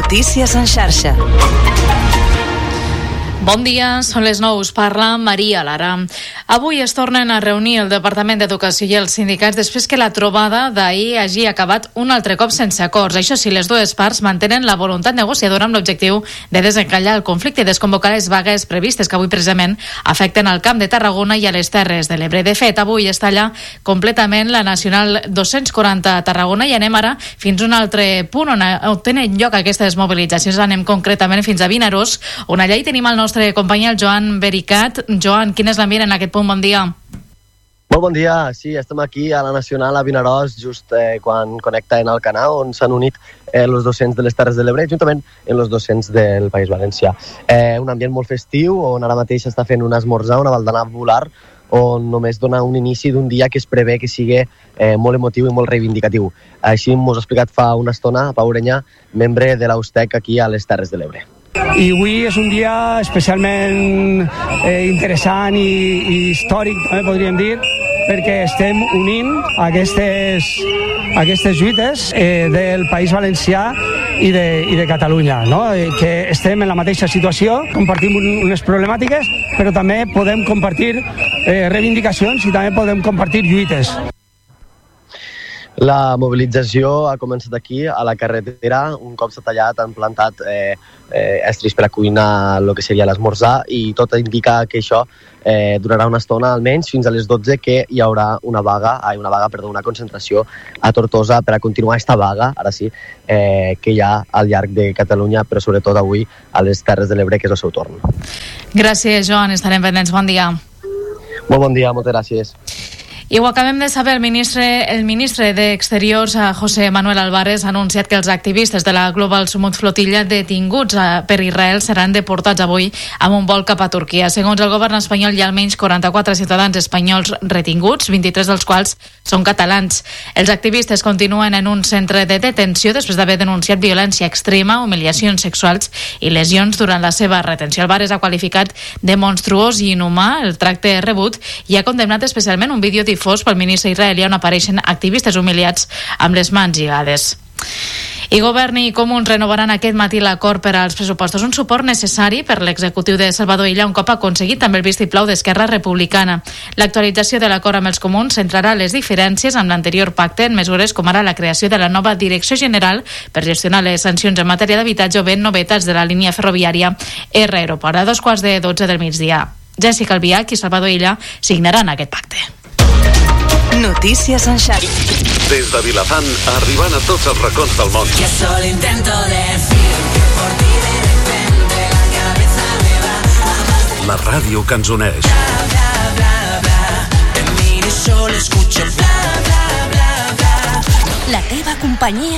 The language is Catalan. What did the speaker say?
Notícies en xarxa. Bon dia, són les 9, us parla Maria Lara. Avui es tornen a reunir el Departament d'Educació i els sindicats després que la trobada d'ahir hagi acabat un altre cop sense acords. Això sí, les dues parts mantenen la voluntat negociadora amb l'objectiu de desencallar el conflicte i desconvocar les vagues previstes que avui precisament afecten al Camp de Tarragona i a les Terres de l'Ebre. De fet, avui es talla completament la Nacional 240 a Tarragona i anem ara fins a un altre punt on tenen lloc aquestes mobilitzacions. Anem concretament fins a Vinaròs, on allà hi tenim el nostre company, el Joan Bericat. Joan, quin és l'ambient en aquest punt? Bon dia. Molt bon dia. Sí, estem aquí a la Nacional a Vinaròs, just quan connecta en el canal, on s'han unit els docents de les Terres de l'Ebre, juntament amb els docents del País Valencià. Un ambient molt festiu, on ara mateix s'està fent un esmorzar, una baldanà popular, on només dona un inici d'un dia que es prevé que sigui molt emotiu i molt reivindicatiu. Així m'ho ha explicat fa una estona Pau Ureña, membre de l'Austec aquí a les Terres de l'Ebre. I avui és un dia especialment interessant i històric, també podríem dir, perquè estem unint aquestes lluites del País Valencià i de Catalunya, no? Que estem en la mateixa situació, compartim unes problemàtiques, però també podem compartir reivindicacions i també podem compartir lluites. La mobilització ha començat aquí, a la carretera. Un cop s'ha tallat, han plantat estris per a cuinar el que seria l'esmorzar i tot indica que això durarà una estona, almenys fins a les 12, que hi haurà una concentració a Tortosa per a continuar aquesta vaga, ara sí, que hi ha al llarg de Catalunya, però sobretot avui a les Terres de l'Ebre, que és el seu torn. Gràcies, Joan. Estarem pendents. Bon dia. Molt bon dia, moltes gràcies. I ho acabem de saber, el ministre d'Exteriors, José Manuel Álvarez, ha anunciat que els activistes de la Global Sumut Flotilla detinguts per Israel seran deportats avui amb un vol cap a Turquia. Segons el govern espanyol, hi ha almenys 44 ciutadans espanyols retinguts, 23 dels quals són catalans. Els activistes continuen en un centre de detenció després d'haver denunciat violència extrema, humiliacions sexuals i lesions durant la seva retenció. Álvarez ha qualificat de monstruós i inhumà el tracte rebut i ha condemnat especialment un vídeo difós pel ministre israelià on apareixen activistes humiliats amb les mans lligades. I Govern i Comuns renovaran aquest matí l'acord per als pressupostos, un suport necessari per l'executiu de Salvador Illa un cop aconseguit també el vistiplau d'Esquerra Republicana. L'actualització de l'acord amb els comuns centrarà les diferències amb l'anterior pacte en mesures com ara la creació de la nova Direcció General per gestionar les sancions en matèria d'habitatge o bé novetats de la línia ferroviària R Aeroport. A 12:15 del migdia, Jessica Albiach i Salvador Illa signaran aquest pacte. Notícies en xarxa. Des de Vilafant, arribant a tots els racons del món. Yo solo intento decir que por ti de repente la cabeza me va. La ràdio que ens uneix. Bla, bla, bla, bla. Te miro y solo escucho bla, bla, bla, bla. La teva companyia